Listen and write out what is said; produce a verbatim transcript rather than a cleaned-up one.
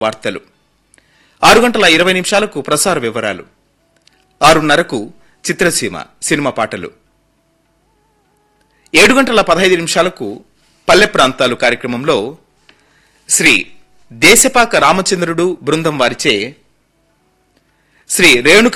వార్తలు. ఆరు గంటల ఇరవై నిమిషాలకు ప్రసార వివరాలు. ఆరున్నరకు చిత్రసీమ సినిమా పాటలు. ఏడు గంటల పదహైదు నిమిషాలకు పల్లె ప్రాంతాలు కార్యక్రమంలో శ్రీ దేశపాక రామచంద్రుడు బృందం వారిచే శ్రీ రేణుక